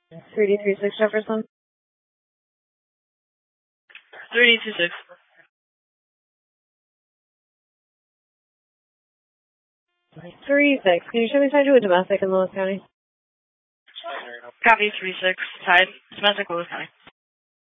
3D36 Jefferson. 3D26. 3-6. Can you show me tied to a domestic in Lewis County? Copy 3-6. Tied. Domestic Lewis County.